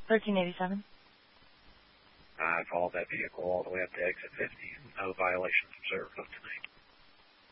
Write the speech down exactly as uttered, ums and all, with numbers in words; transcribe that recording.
thirteen eighty-seven. I followed that vehicle all the way up to exit fifty. No violations observed of tonight.